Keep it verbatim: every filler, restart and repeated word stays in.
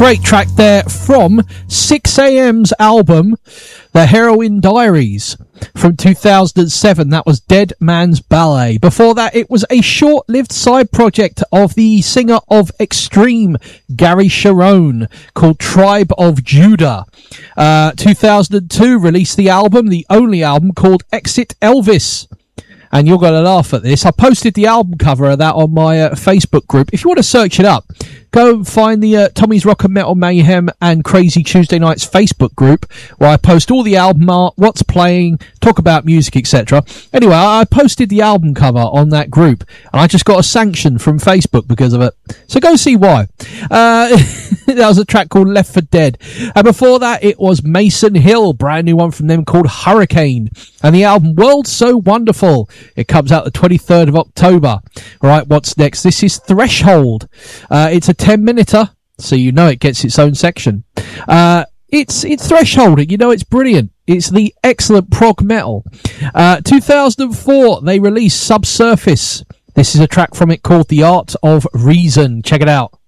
great track there from six A M's album, The Heroin Diaries, from two thousand seven. That was Dead Man's Ballet. Before that, it was a short-lived side project of the singer of Extreme, Gary Sharon, called Tribe of Judah. Uh, two thousand two released the album, the only album, called Exit Elvis. And you're going to laugh at this. I posted the album cover of that on my uh, Facebook group. If you want to search it up, go and find the uh, Tommy's Rock and Metal Mayhem and Crazy Tuesday Nights Facebook group, where I post all the album art, what's playing, talk about music, et cetera. Anyway, I posted the album cover on that group, and I just got a sanction from Facebook because of it. So go see why. Uh, that was a track called Left for Dead. And before that, it was Mason Hill, brand new one from them called Hurricane. And the album World So Wonderful. It comes out the twenty-third of October. All right, what's next? This is Threshold. Uh, it's a ten-minuter, so you know it gets its own section. Uh, it's it's Threshold, you know it's brilliant. It's the excellent prog metal. Uh, two thousand four, they released Subsurface. This is a track from it called The Art of Reason. Check it out.